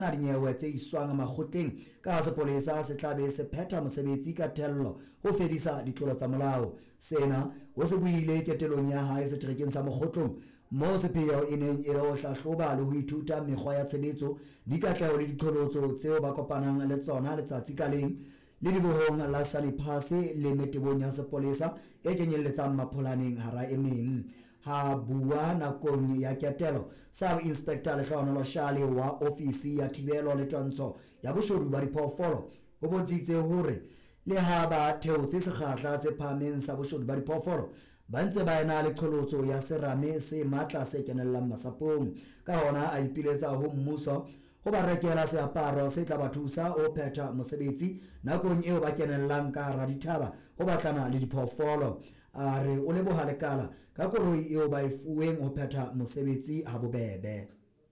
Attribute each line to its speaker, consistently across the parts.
Speaker 1: na dinyewe tse iswang makgotleng ka sepolesa se tlabe se phetha mosebetsi ka thello ho fedisa ditlolo tsa molao. Sena o se buile ketelong ya hae seterekeng sa Mokgotlong mo sepheo e neng e le ho hlahloba le ho ithuta mekgwa ya tshebetso, dikatleho le diqholotso tseo ba kopanang le tsona letsatsi ka leng le dibohong la Saniphase le metebong ya sepolesa e kenyelletsang mapholaneng hara e meng. Ha bua nakong ya ketelo, Sub-Inspector Lekgawanelo Shale wa ofisi ya thibelo le twantsho ya boshodu ba diphoofolo o bontshitse hore le ha ba theotse sekgahla se phahameng sa boshodu ba diphoofolo ba ntse ba ena le qholotso ya serame se matla se kenellang masapong. Ka hona a ipiletsa ho mmuso ho ba rekela seaparo se tla ba thusa ho phetha mosebetsi nakong eo ba kenellang ka hara dithaba ho batlana le diphoofolo. A re o leboha lekala ka koloi eo ba e fuweng ho phetha mosebetsi ha bobebe.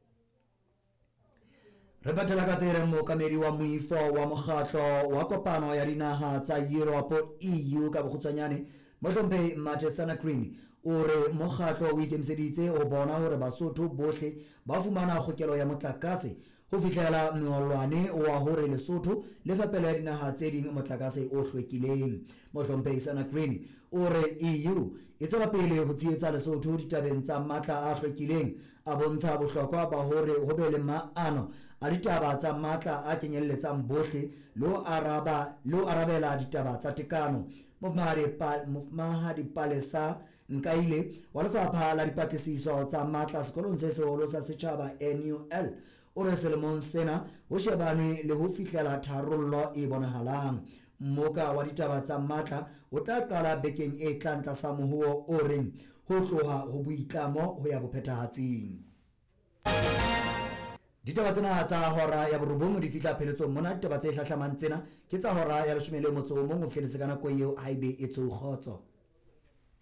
Speaker 1: Re batela ka tsere mookamedi wa moifo wa mokgatlo wa kopano ya dinaha tsa Europe EU ka bokgutshwanyane Mohlomphehi Mmathesana-Green o re mokgatlo o ikemiseditse ho bona hore Basotho bohle ba fumana kgokelo ya motlakase ho fihlela moholwane wa hore Lesotho le fepela dinaha tse ding motlakase o hlwekileng. Mohlomphehi Sana-Green o re EU e tswela pele ho tshehetsa Lesotho ditabeng tsa matla a hlwekileng, a bontsha bohlokwa ba hore ho be le maano a ditaba tsa matla a kenyelletsang bohle le ho arabela ditaba tsa tekano. Mofumahadi Palesa Nkaile wa Lefapha la Dipatlisiso tsa Matla sekolong se seholo sa setjhaba NUL o re selemong sena ho shebanwe le ho fihlela tharollo e bonahalang. Mmoka wa ditaba tsa matla o tla qala bekeng e tlang tlasa mohuo o reng ho tloha ho boitlamo ho ya bophethahatsing. Ditaba tsena tsa hora ya borobong di fihla pheletsong mona. Ditaba tse hlahlamang tsena ke tsa hora ya 11 ho fihlelletse ka nako eo haebe e tshokgotso.